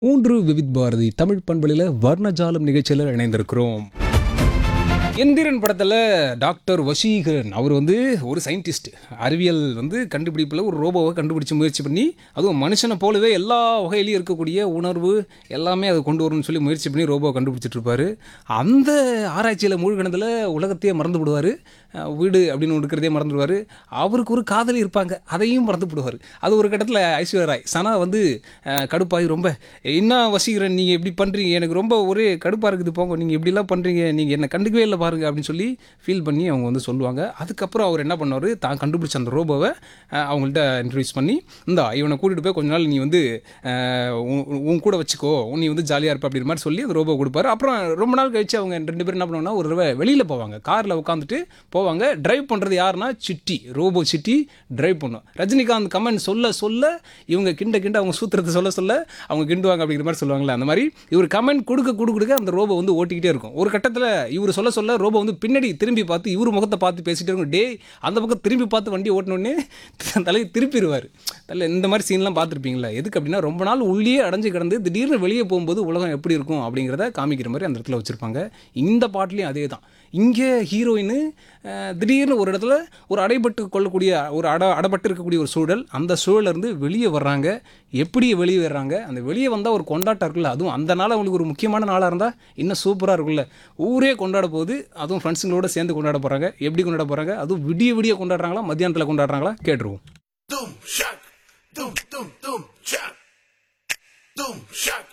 மூன்று விவித் பாரதி தமிழ் பண்பலையில் வர்ணஜாலம் நிகழ்ச்சியில் இணைந்திருக்கிறோம். எந்திரன் படத்தில் டாக்டர் வசீகரன் அவர் வந்து ஒரு சயின்டிஸ்ட், அறிவியல் கண்டுபிடிப்பில் ஒரு ரோபோவை கண்டுபிடிச்சு முயற்சி பண்ணி, அதுவும் மனுஷனை போலவே எல்லா வகையிலையும் இருக்கக்கூடிய உணர்வு எல்லாமே அதை கொண்டு வரணும்னு சொல்லி முயற்சி பண்ணி ரோபோவை கண்டுபிடிச்சிட்டு இருப்பார். அந்த ஆராய்ச்சியில் மூழ்கினதில் உலகத்தையே மறந்து விடுவார். வீடு அப்படின்னு ஒன்று இருக்கிறதே மறந்துடுவார். அவருக்கு ஒரு காதலி இருப்பாங்க, அதையும் மறந்து விடுவார். அது ஒரு கட்டத்தில் ஐஸ்வர்யா ராய் சனா கடுப்பாகி ரொம்ப, என்ன வசீகரன் நீங்கள் இப்படி பண்ணுறீங்க, எனக்கு ரொம்ப ஒரே கடுப்பாக இருக்குது, போங்க நீங்கள் இப்படிலாம் பண்ணுறீங்க, நீங்கள் என்னை கண்டுக்கவே இல்லை பாருங்க அப்படின்னு சொல்லி ஃபீல் பண்ணி அவங்க சொல்லுவாங்க. அதுக்கப்புறம் அவர் என்ன பண்ணுவார், தான் கண்டுபிடிச்ச அந்த ரோபோவை அவங்கள்ட்ட இன்ட்ரடியூஸ் பண்ணி, இவனை கூட்டிகிட்டு போய் கொஞ்ச நாள் நீ உன் கூட வச்சுக்கோ, நீ ஜாலியாக இருப்ப அப்படின்ற மாதிரி சொல்லி அந்த ரோபோ கொடுப்பாரு. அப்புறம் ரொம்ப நாள் கழிச்சு அவங்க ரெண்டு பேரும் என்ன பண்ணுவாங்கன்னா, ஒரு தடவை வெளியில் போவாங்க, காரில் உட்காந்துட்டு போவாங்க. டிரைவ் பண்ணுறது யாருன்னா சிட்டி, ரோபோ சிட்டி டிரைவ் பண்ணும். ரஜினிகாந்த் கமெண்ட் சொல்ல சொல்ல இவங்க கிண்ட அவங்க சூத்திரத்தை சொல்ல சொல்ல அவங்க கிண்டுவாங்க அப்படிங்கிற மாதிரி சொல்லுவாங்களே, அந்த மாதிரி இவர் கமெண்ட் கொடுக்க அந்த ரோபோ ஓட்டிக்கிட்டே இருக்கும். ஒரு கட்டத்தில் இவர் சொல்ல சொல்ல ரோபோ பின்னாடி திரும்பி பார்த்து இவர் முகத்தை பார்த்து பேசிகிட்டே இருக்கும். டே அந்த பக்கம் திரும்பி பார்த்து வண்டி ஓட்டினோடனே தலையை திருப்பிடுவார். இந்த மாதிரி சீன்லாம் பார்த்துருப்பீங்களா? எதுக்கு அப்படின்னா, ரொம்ப நாள் உள்ளே அடைஞ்சு கிடந்து திடீர்னு வெளியே போகும்போது உலகம் எப்படி இருக்கும் அப்படிங்கிறத காமிக்கிற மாதிரி அந்த இடத்துல வச்சுருப்பாங்க. இந்த பாட்டுலேயும் அதே தான். இங்கே ஹீரோயின் திடீர்னு ஒரு இடத்துல ஒரு அடைபட்டு கொள்ளக்கூடிய ஒரு அடைபட்டு இருக்கக்கூடிய ஒரு சூழல், அந்த சூழலேருந்து வெளியே வர்றாங்க. எப்படி வெளியே வர்றாங்க, அந்த வெளியே வந்தால் ஒரு கொண்டாட்டம் இருக்குல்ல, அதுவும் அந்த நாள் அவங்களுக்கு ஒரு முக்கியமான நாளாக இருந்தால் இன்னும் சூப்பராக இருக்குல்ல. ஊரே கொண்டாட போகுது, அதுவும் ஃப்ரெண்ட்ஸுங்களோட சேர்ந்து கொண்டாட போகிறாங்க. எப்படி கொண்டாட போகிறாங்க, அதுவும் விடிய விடிய கொண்டாடுறாங்களா மத்தியானத்தில் கொண்டாடுறாங்களா கேட்டுருவோம்.